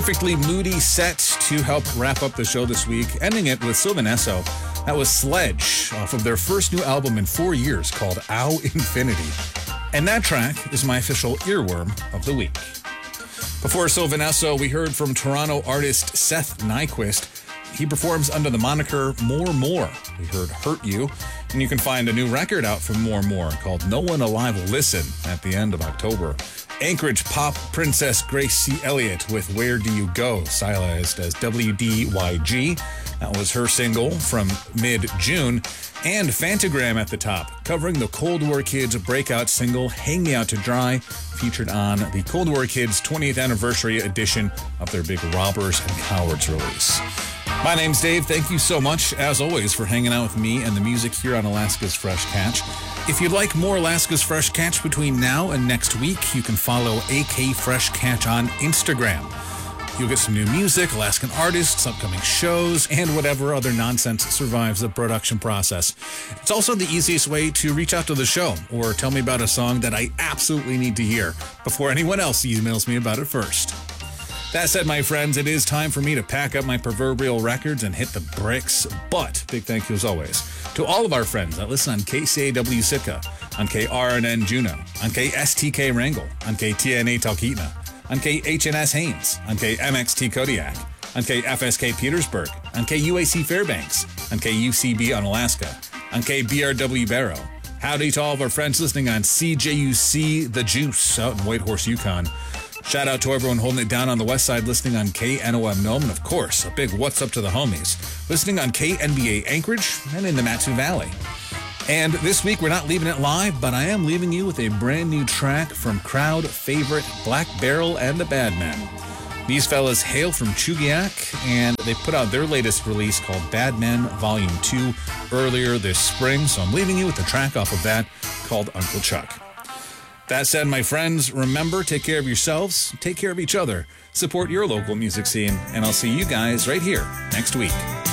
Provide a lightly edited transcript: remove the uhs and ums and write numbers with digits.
Perfectly moody set to help wrap up the show this week, ending it with Sylvan Esso. That was Sledge off of their first new album in 4 years called Ow Infinity. And that track is my official earworm of the week. Before Sylvan Esso, we heard from Toronto artist Seth Nyquist. He performs under the moniker More More. We heard Hurt You, and you can find a new record out from More More called No One Alive Will Listen at the end of October. Anchorage pop princess Grace C. Elliott with Where Do You Go, stylized as WDYG. That was her single from mid-June. And Fantagram at the top, covering the Cold War Kids breakout single Hang Me Out to Dry, featured on the Cold War Kids 20th anniversary edition of their big Robbers and Cowards release. My name's Dave. Thank you so much, as always, for hanging out with me and the music here on Alaska's Fresh Catch. If you'd like more Alaska's Fresh Catch between now and next week, you can follow AK Fresh Catch on Instagram. You'll get some new music, Alaskan artists, upcoming shows, and whatever other nonsense survives the production process. It's also the easiest way to reach out to the show or tell me about a song that I absolutely need to hear before anyone else emails me about it first. That said, my friends, it is time for me to pack up my proverbial records and hit the bricks. But big thank you, as always, to all of our friends that listen on KCAW Sitka, on KRNN Juneau, on KSTK Wrangell, on KTNA Talkeetna, on KHNS Haines, on KMXT Kodiak, on KFSK Petersburg, on KUAC Fairbanks, on KUCB on Alaska, on KBRW Barrow. Howdy to all of our friends listening on CJUC The Juice out in Whitehorse, Yukon. Shout out to everyone holding it down on the west side listening on KNOM Nome, and of course, a big what's up to the homies listening on KNBA Anchorage and in the Matsu Valley. And this week, we're not leaving it live, but I am leaving you with a brand new track from crowd favorite Black Barrel and the Badmen. These fellas hail from Chugiak, and they put out their latest release called Bad Men Volume 2 earlier this spring, so I'm leaving you with a track off of that called Uncle Chuck. That said, my friends, remember, take care of yourselves, take care of each other, support your local music scene, and I'll see you guys right here next week.